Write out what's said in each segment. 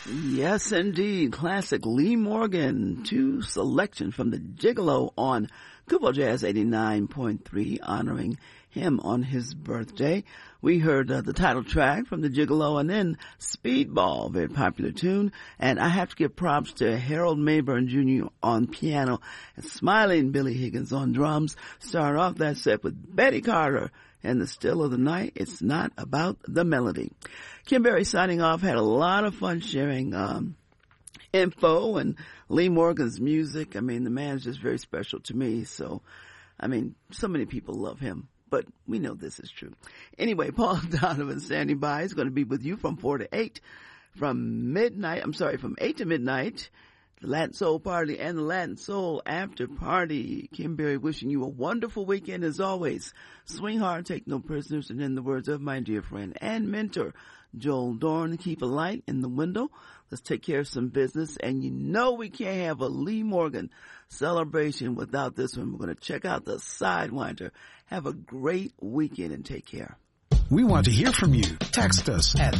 Yes, indeed. Classic Lee Morgan, 2 selection from the Gigolo on Kubo Jazz 89.3, honoring him on his birthday. We heard the title track from the Gigolo and then Speedball, very popular tune. And I have to give props to Harold Mayburn Jr. on piano and Smiling Billy Higgins on drums. Start off that set with Betty Carter and The Still of the Night. It's not about the melody. Kim Berry signing off. Had a lot of fun sharing info and Lee Morgan's music. I mean, the man's just very special to me. So, I mean, so many people love him, but we know this is true. Anyway, Paul Donovan standing by. He's going to be with you from 4 to 8. From 8 to midnight. The Latin Soul Party and the Latin Soul After Party. Kim Berry wishing you a wonderful weekend as always. Swing hard, take no prisoners, and in the words of my dear friend and mentor, Joel Dorn, keep a light in the window. Let's take care of some business. And you know we can't have a Lee Morgan celebration without this one. We're going to check out the Sidewinder. Have a great weekend and take care. We want to hear from you. Text us at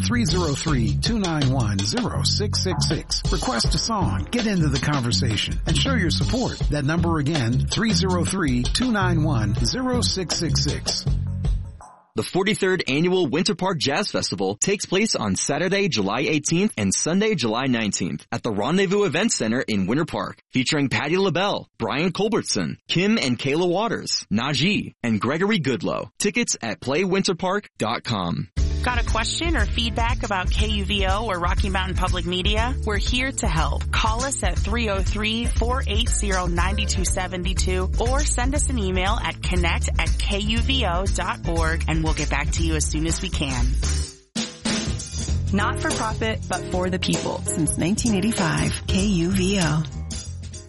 303-291-0666. Request a song. Get into the conversation and show your support. That number again, 303-291-0666. The 43rd Annual Winter Park Jazz Festival takes place on Saturday, July 18th and Sunday, July 19th at the Rendezvous Event Center in Winter Park, featuring Patti LaBelle, Brian Culbertson, Kim and Kayla Waters, Najee, and Gregory Goodlow. Tickets at playwinterpark.com. Got a question or feedback about KUVO or Rocky Mountain Public Media? We're here to help. Call us at 303-480-9272 or send us an email at connect@kuvo.org and we'll get back to you as soon as we can. Not for profit, but for the people. Since 1985, KUVO.